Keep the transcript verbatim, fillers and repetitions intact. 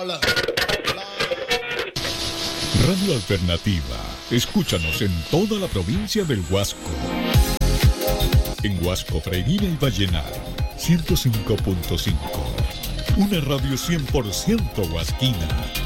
Radio Alternativa. Escúchanos en toda la provincia del Huasco. En Huasco, Freguina y Vallenar, ciento cinco punto cinco. Una radio cien por ciento huasquina.